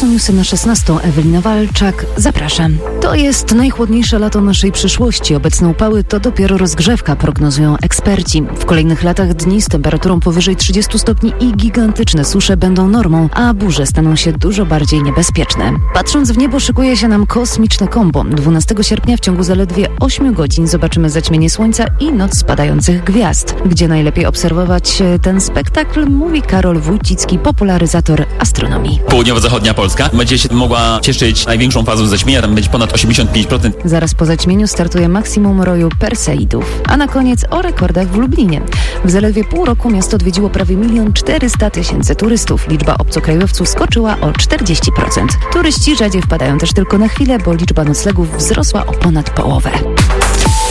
są newsy na 16. Ewelina Walczak, zapraszam. To jest najchłodniejsze lato naszej przyszłości. Obecne upały to dopiero rozgrzewka, prognozują eksperci. W kolejnych latach dni z temperaturą powyżej 30 stopni i gigantyczne susze będą normą, a burze staną się dużo bardziej niebezpieczne. Patrząc w niebo, szykuje się nam kosmiczne kombo. 12 sierpnia w ciągu zaledwie 8 godzin zobaczymy zaćmienie słońca i noc spadających gwiazd. Gdzie najlepiej obserwować ten spektakl, mówi Karol Wójcicki, popularyzator astronomii. Południowo-zachodnia Polska będzie się mogła cieszyć największą fazą zaćmienia, tam będzie ponad 85%. Zaraz po zaćmieniu startuje maksimum roju Perseidów. A na koniec o rekordach w Lublinie. W zaledwie pół roku miasto odwiedziło prawie 1 400 000 turystów. Liczba obcokrajowców skoczyła o 40%. Turyści rzadziej wpadają też tylko na chwilę, bo liczba noclegów wzrosła o ponad połowę.